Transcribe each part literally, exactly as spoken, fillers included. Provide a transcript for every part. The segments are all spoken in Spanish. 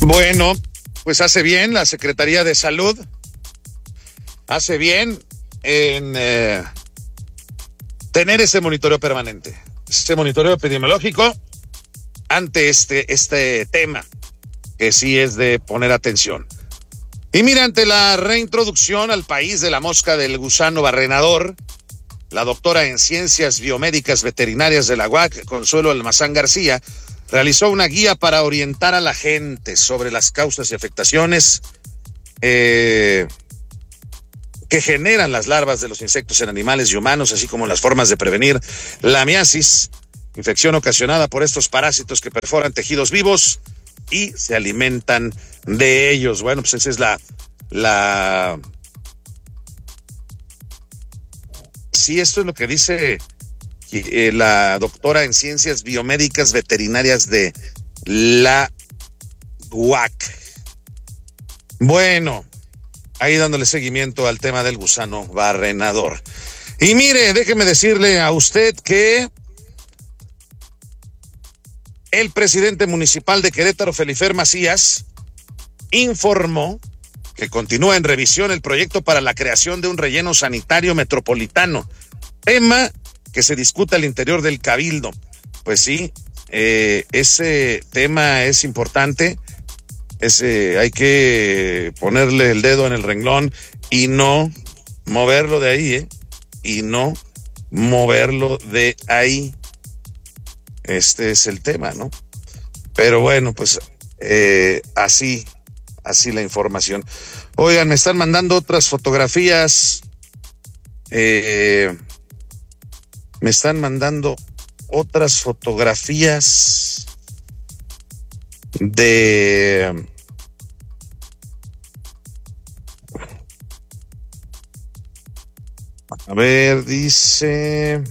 Bueno, pues hace bien la Secretaría de Salud, hace bien en eh, tener ese monitoreo permanente, ese monitoreo epidemiológico ante este, este tema, que sí es de poner atención. Y mira, ante la reintroducción al país de la mosca del gusano barrenador, la doctora en Ciencias Biomédicas Veterinarias de la U A C, Consuelo Almazán García, realizó una guía para orientar a la gente sobre las causas y afectaciones eh, que generan las larvas de los insectos en animales y humanos, así como las formas de prevenir la miasis, infección ocasionada por estos parásitos que perforan tejidos vivos y se alimentan de ellos. Bueno, pues esa es la... la... Sí, esto es lo que dice eh, la doctora en Ciencias Biomédicas Veterinarias de la U A C. Bueno, ahí dándole seguimiento al tema del gusano barrenador. Y mire, déjeme decirle a usted que el presidente municipal de Querétaro, Felifer Macías, informó que continúa en revisión el proyecto para la creación de un relleno sanitario metropolitano, tema que se discute al interior del Cabildo. Pues sí, eh, ese tema es importante, ese, hay que ponerle el dedo en el renglón y no moverlo de ahí, ¿eh? Y no moverlo de ahí. Este es el tema, ¿no? Pero bueno, pues eh, así, así la información. Oigan, me están mandando otras fotografías. Eh, me están mandando otras fotografías de... A ver, dice...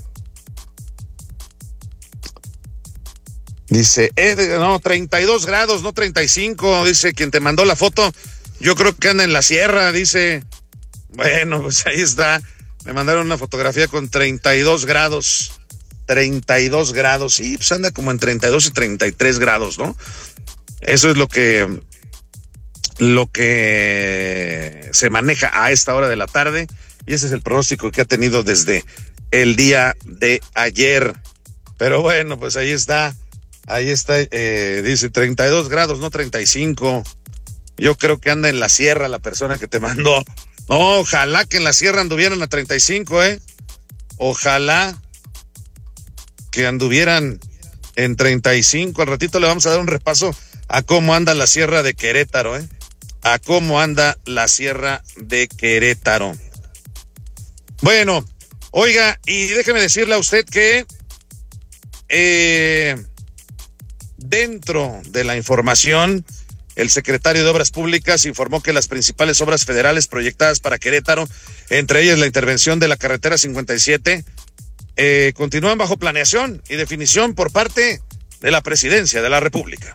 Dice, eh, no, treinta y dos grados, no treinta y cinco, dice quien te mandó la foto. Yo creo que anda en la sierra, dice. Bueno, pues ahí está. Me mandaron una fotografía con treinta y dos grados. treinta y dos grados, sí, pues anda como en treinta y dos y treinta y tres grados, ¿no? Eso es lo que, lo que se maneja a esta hora de la tarde. Y ese es el pronóstico que ha tenido desde el día de ayer. Pero bueno, pues ahí está. Ahí está, eh, dice treinta y dos grados, no treinta y cinco. Yo creo que anda en la sierra la persona que te mandó. No, ojalá que en la sierra anduvieran a treinta y cinco, ¿eh? Ojalá que anduvieran en treinta y cinco. Al ratito le vamos a dar un repaso a cómo anda la sierra de Querétaro, ¿eh? A cómo anda la sierra de Querétaro. Bueno, oiga, y déjeme decirle a usted que... Eh... Dentro de la información, el secretario de Obras Públicas informó que las principales obras federales proyectadas para Querétaro, entre ellas la intervención de la carretera cincuenta y siete, eh, continúan bajo planeación y definición por parte de la Presidencia de la República.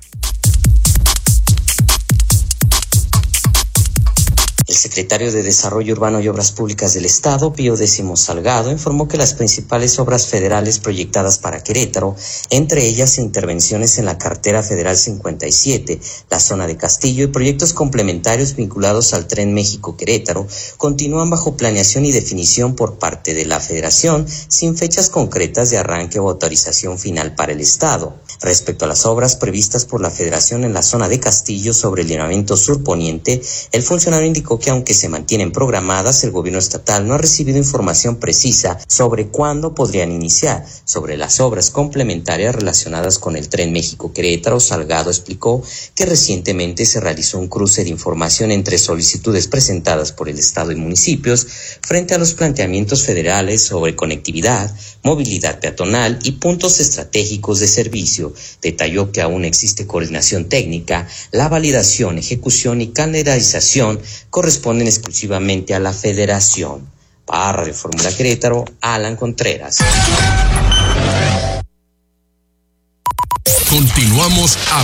El secretario de Desarrollo Urbano y Obras Públicas del Estado, Pío Décimo Salgado, informó que las principales obras federales proyectadas para Querétaro, entre ellas intervenciones en la carretera federal cincuenta y siete, la zona de Castillo y proyectos complementarios vinculados al Tren México-Querétaro, continúan bajo planeación y definición por parte de la Federación, sin fechas concretas de arranque o autorización final para el Estado. Respecto a las obras previstas por la Federación en la zona de Castillo sobre el lineamiento surponiente, el funcionario indicó que aunque se mantienen programadas, el gobierno estatal no ha recibido información precisa sobre cuándo podrían iniciar. Sobre las obras complementarias relacionadas con el Tren México-Querétaro, Salgado explicó que recientemente se realizó un cruce de información entre solicitudes presentadas por el Estado y municipios frente a los planteamientos federales sobre conectividad, movilidad peatonal y puntos estratégicos de servicio. Detalló que aún existe coordinación técnica, la validación, ejecución y calendarización corresponden exclusivamente a la Federación. Para Radio Fórmula Querétaro, Alan Contreras. Continuamos a